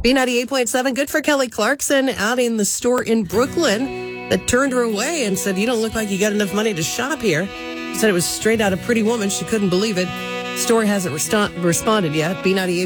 B98.7, good for Kelly Clarkson out in the store in Brooklyn that turned her away and said, "You don't look like you got enough money to shop here." She said it was straight out of Pretty Woman. She couldn't believe it. Store hasn't responded yet. B98.